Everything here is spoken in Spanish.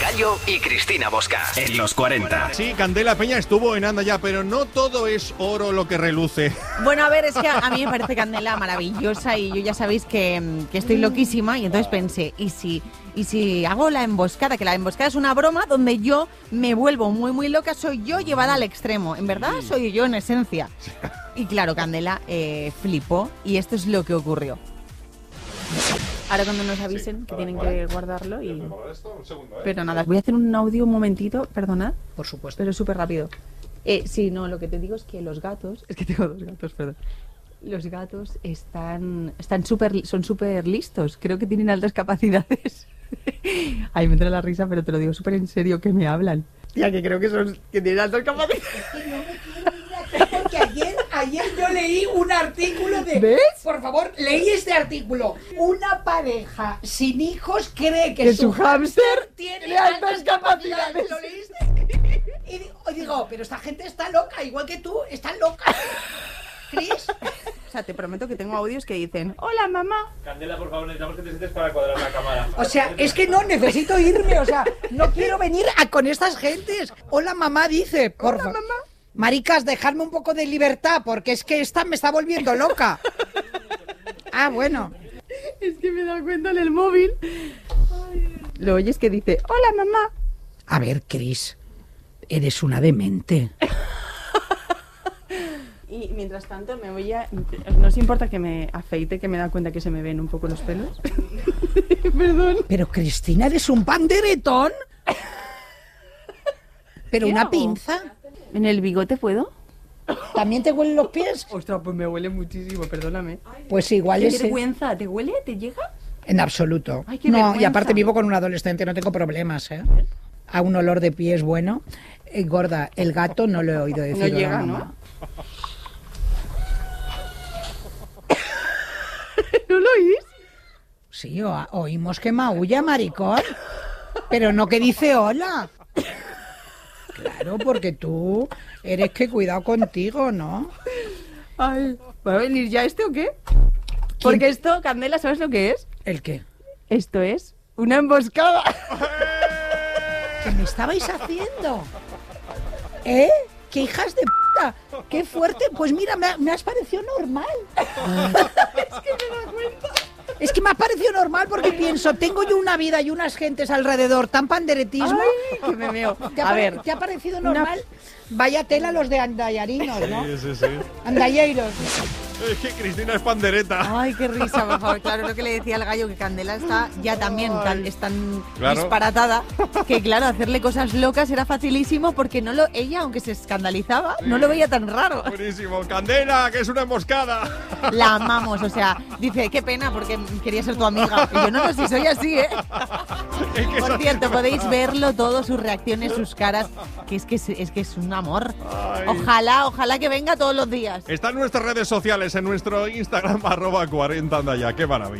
Gallo y Cristina Bosca en los 40. Sí, Candela Peña estuvo en Anda Ya, pero no todo es oro lo que reluce. Bueno, a ver, es que a mí me parece Candela maravillosa y yo ya sabéis que estoy loquísima y entonces pensé, ¿y si hago la emboscada? Que la emboscada es una broma donde yo me vuelvo muy, muy loca, soy yo llevada al extremo. En verdad, soy yo en esencia. Y claro, Candela flipó y esto es lo que ocurrió. Ahora cuando nos avisen que tienen que guardarlo y... Pero nada, voy a hacer un audio un momentito, perdonad. Por supuesto. Pero súper rápido. Sí, no, lo que te digo es que los gatos... Es que tengo dos gatos, perdón. Los gatos son súper listos. Creo que tienen altas capacidades. Ay, me entra la risa, pero te lo digo súper en serio, que me hablan. Ya que creo que tienen altas capacidades. Porque ayer yo leí un artículo de... ¿Ves? Por favor, leí este artículo. Una pareja sin hijos cree que su hámster tiene altas capacidades. ¿Lo leíste? Y digo, pero esta gente está loca, igual que tú, están locas. ¿Cris? O sea, te prometo que tengo audios que dicen, hola, mamá. Candela, por favor, necesitamos que te sientes para cuadrar la cámara. O sea, es que no, necesito irme, o sea, no quiero venir con estas gentes. Hola, mamá, dice, por favor. Mamá. Maricas, dejadme un poco de libertad, porque es que esta me está volviendo loca. Ah, bueno. Es que me he dado cuenta en el móvil. Ay, lo oyes que dice, hola, mamá. A ver, Cris, eres una demente. Y mientras tanto me voy a... ¿No os importa que me afeite, que me da cuenta que se me ven un poco los pelos? Perdón. Pero, Cristina, ¿eres un panderetón? ¿Pero una hago? pinza? ¿En el bigote puedo? ¿También te huelen los pies? Ostras, pues me huele muchísimo, perdóname. Pues igual ¿Qué es... vergüenza? ¿Te huele? ¿Te llega? En absoluto. Ay, qué No, vergüenza. y aparte vivo con un adolescente, no tengo problemas, ¿eh? A un olor de pies bueno. Gorda, el gato no lo he oído decir. No llega, a la mamá. ¿No lo oís? Sí, oímos que maulla, maricón. Pero no que dice hola. Claro, porque tú eres que cuidado contigo, ¿no? Ay, ¿va a venir ya este o qué? Porque esto, Candela, ¿sabes lo que es? ¿El qué? Esto es una emboscada. ¿Qué me estabais haciendo? ¿Eh? ¡Qué hijas de puta! ¡Qué fuerte! Pues mira, me has parecido normal. Es que me da cuenta. Es que me ha parecido normal porque pienso, tengo yo una vida y unas gentes alrededor, tan panderetismo. Ay, que me meo. A ver. ¿Te ha parecido normal? Vaya tela los de andayarinos, ¿no? Sí. Andalleiros. Es que Cristina es pandereta. Ay, qué risa, por favor. Claro, lo que le decía al gallo, que Candela está ya también es tan Claro. disparatada, que claro, hacerle cosas locas era facilísimo porque ella, aunque se escandalizaba, no lo veía tan raro. Buenísimo. Candela, que es una emboscada. La amamos, o sea, dice, qué pena porque quería ser tu amiga. Y yo, no, si soy así, ¿eh? Es que Por es cierto, así. podéis verlo todo, sus reacciones, sus caras, que es un amor. Ay. Ojalá que venga todos los días. Está en nuestras redes sociales, en nuestro Instagram, @40andaya. Qué maravilla.